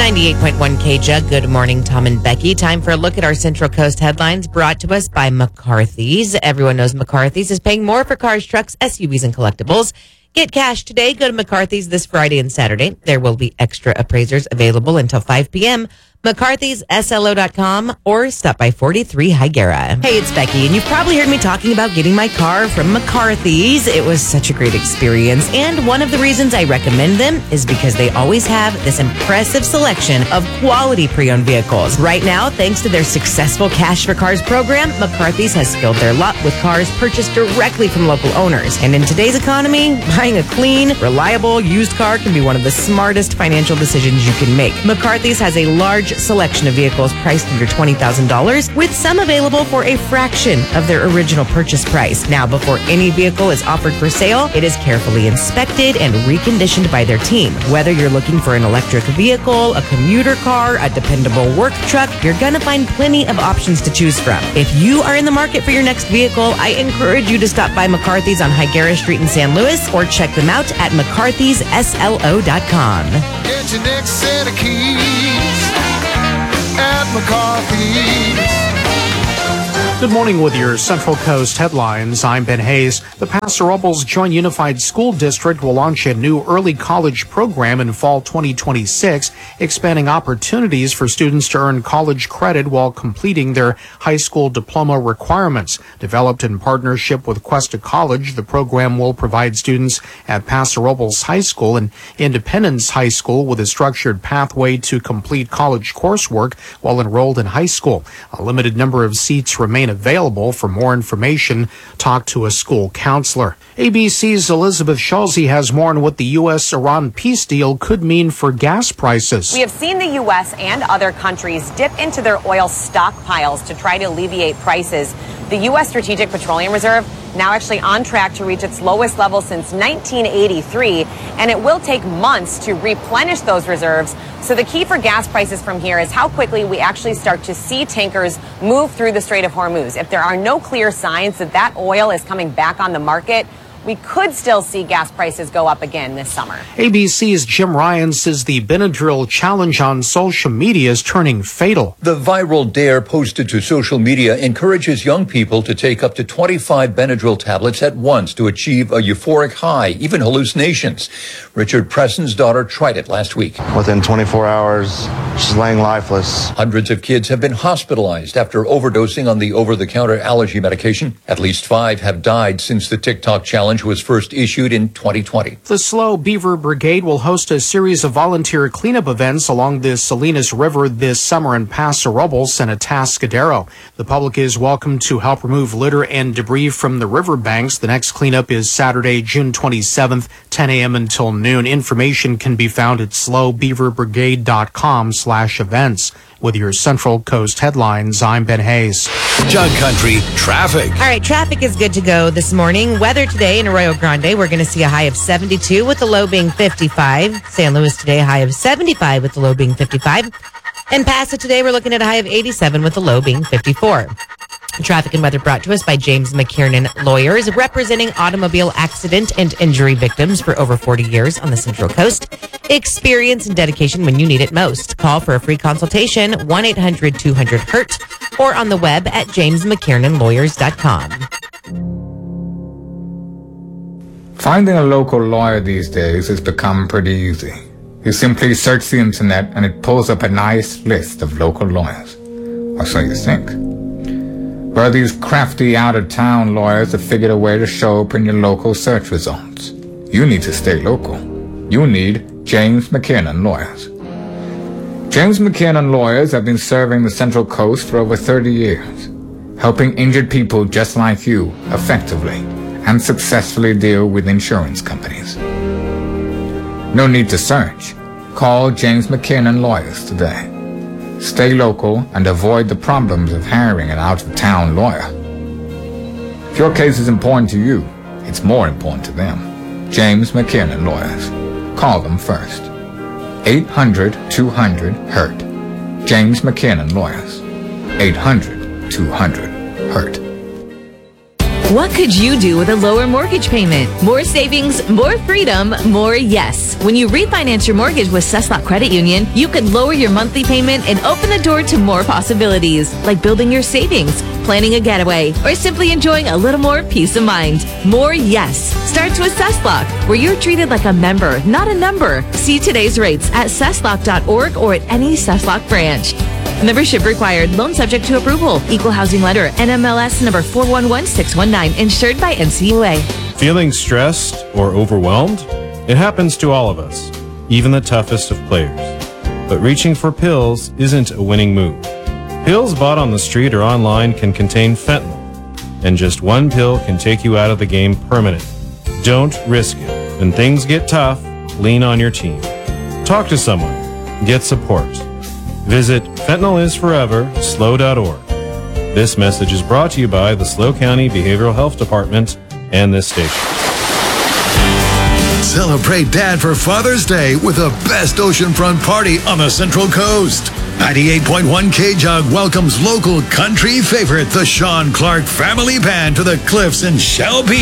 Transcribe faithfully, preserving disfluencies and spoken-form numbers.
ninety-eight point one K J A. Good morning, Tom and Becky. Time for a look at our Central Coast headlines brought to us by McCarthy's. Everyone knows McCarthy's is paying more for cars, trucks, S U Vs, and collectibles. Get cash today. Go to McCarthy's this Friday and Saturday. There will be extra appraisers available until five p.m. McCarthy's S L O dot com or stop by forty-three Higuera. Hey, it's Becky, and you've probably heard me talking about getting my car from McCarthy's. It was such a great experience, and one of the reasons I recommend them is because they always have this impressive selection of quality pre-owned vehicles. Right now, thanks to their successful Cash for Cars program, McCarthy's has filled their lot with cars purchased directly from local owners. And in today's economy, buying a clean, reliable, used car can be one of the smartest financial decisions you can make. McCarthy's has a large selection of vehicles priced under twenty thousand dollars, with some available for a fraction of their original purchase price. Now, before any vehicle is offered for sale, it is carefully inspected and reconditioned by their team. Whether you're looking for an electric vehicle, a commuter car, a dependable work truck, you're going to find plenty of options to choose from. If you are in the market for your next vehicle, I encourage you to stop by McCarthy's on Higuera Street in San Luis or check them out at McCarthy's S L O dot com. Get your next set of keys at McCarthy's. Good morning with your Central Coast headlines. I'm Ben Hayes. The Paso Robles Joint Unified School District will launch a new early college program in fall twenty twenty-six, expanding opportunities for students to earn college credit while completing their high school diploma requirements. Developed in partnership with Cuesta College, the program will provide students at Paso Robles High School and Independence High School with a structured pathway to complete college coursework while enrolled in high school. A limited number of seats remain available. For more information, talk to a school counselor. A B C's Elizabeth Schulze has more on what the U S Iran peace deal could mean for gas prices. We have seen the U S and other countries dip into their oil stockpiles to try to alleviate prices. The U S Strategic Petroleum Reserve now actually on track to reach its lowest level since nineteen eighty-three, and it will take months to replenish those reserves. So the key for gas prices from here is how quickly we actually start to see tankers move through the Strait of Hormuz. If there are no clear signs that that oil is coming back on the market, we could still see gas prices go up again this summer. A B C's Jim Ryan says the Benadryl challenge on social media is turning fatal. The viral dare posted to social media encourages young people to take up to twenty-five Benadryl tablets at once to achieve a euphoric high, even hallucinations. Richard Preston's daughter tried it last week. Within twenty-four hours, she's laying lifeless. Hundreds of kids have been hospitalized after overdosing on the over-the-counter allergy medication. At least five have died since the TikTok challenge was first issued in twenty twenty. The Slow Beaver Brigade will host a series of volunteer cleanup events along the Salinas River this summer in Paso Robles and Atascadero. The public is welcome to help remove litter and debris from the riverbanks. The next cleanup is Saturday, June twenty-seventh, ten a.m. until noon. Information can be found at slow beaver brigade dot com slash events. With your Central Coast headlines, I'm Ben Hayes. Jug Country traffic. All right, traffic is good to go this morning. Weather today in Arroyo Grande, we're going to see a high of seventy-two with the low being fifty-five. San Luis today, a high of seventy-five with the low being fifty-five. In Paso today, we're looking at a high of eighty-seven with the low being fifty-four. Traffic and weather brought to us by James McKiernan Lawyers, representing automobile accident and injury victims for over forty years on the Central Coast. Experience and dedication when you need it most. Call for a free consultation, one eight hundred two hundred hurt, or on the web at james mckiernan lawyers dot com. Finding a local lawyer these days has become pretty easy. You simply search the internet and it pulls up a nice list of local lawyers. Or so you think. But these crafty out-of-town lawyers have figured a way to show up in your local search results. You need to stay local. You need James McKiernan Lawyers. James McKiernan Lawyers have been serving the Central Coast for over thirty years, helping injured people just like you effectively and successfully deal with insurance companies. No need to search. Call James McKiernan Lawyers today. Stay local and avoid the problems of hiring an out-of-town lawyer. If your case is important to you, it's more important to them. James McKiernan Lawyers. Call them first. eight hundred two hundred hurt. James McKiernan Lawyers. eight hundred two hundred hurt. What could you do with a lower mortgage payment? More savings, more freedom, more yes. When you refinance your mortgage with Cesslock Credit Union, you can lower your monthly payment and open the door to more possibilities, like building your savings, planning a getaway, or simply enjoying a little more peace of mind. More yes starts with Cesslock, where you're treated like a member, not a number. See today's rates at cesslock dot org or at any Cesslock branch. Membership required. Loan subject to approval. Equal housing lender. N M L S number four one one six one nine. Insured by N C U A. Feeling stressed or overwhelmed? It happens to all of us, even the toughest of players. But reaching for pills isn't a winning move. Pills bought on the street or online can contain fentanyl, and just one pill can take you out of the game permanently. Don't risk it. When things get tough, lean on your team. Talk to someone. Get support. Visit fentanyl is forever slow dot org. This message is brought to you by the SLO County Behavioral Health Department and this station. Celebrate Dad for Father's Day with the best oceanfront party on the Central Coast. ninety-eight point one K-Jug welcomes local country favorite, the Sean Clark Family Band, to the Cliffs in Shelby.